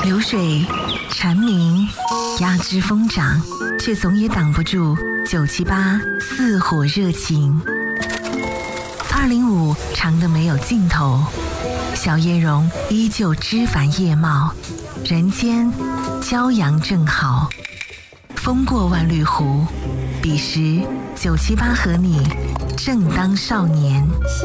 流水蝉鸣，压枝疯长，却总也挡不住978似火热情。205长得没有尽头，小叶榕依旧枝繁叶茂，人间骄阳正好。风过万绿湖，彼时978和你正当少年。